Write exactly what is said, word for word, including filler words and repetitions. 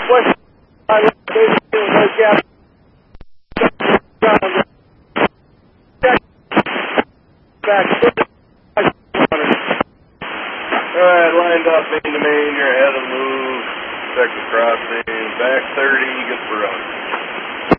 West side, no gap. Back. Alright, lined up main to main, you're ahead of the move. Second crossing, back thirty, good for run.